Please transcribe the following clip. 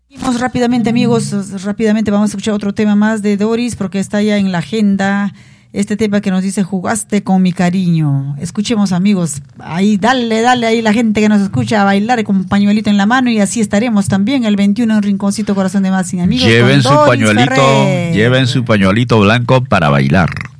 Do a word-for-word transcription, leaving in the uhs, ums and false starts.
Vamos rápidamente, amigos, rápidamente vamos a escuchar otro tema más de Doris porque está ya en la agenda este tema que nos dice jugaste con mi cariño. Escuchemos, amigos, ahí dale, dale ahí la gente que nos escucha a bailar con un pañuelito en la mano y así estaremos también el veintiuno en Rinconcito Corazón de Más Sin Amigos. Lleven su pañuelito, Ferrer. lleven su pañuelito blanco para bailar.